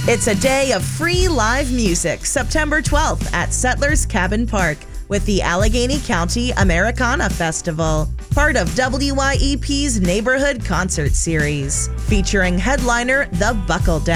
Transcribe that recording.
It's a day of free live music, September 12th at Settlers Cabin Park with the Allegheny County Americana Festival, part of WYEP's Neighborhood Concert Series, featuring headliner The Buckle Down.